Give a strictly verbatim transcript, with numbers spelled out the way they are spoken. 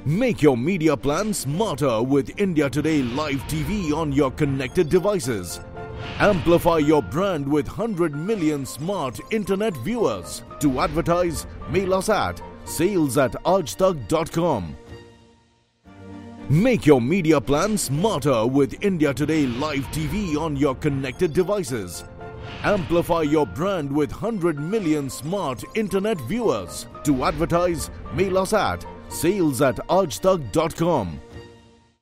Make your media plan smarter with India Today Live T V on your connected devices. Amplify your brand with one hundred million smart internet viewers. To advertise, mail us at sales at aajtak dot com. Make your media plan smarter with India Today Live T V on your connected devices. Amplify your brand with one hundred million smart internet viewers. To advertise, mail us at sales at aajtak dot com.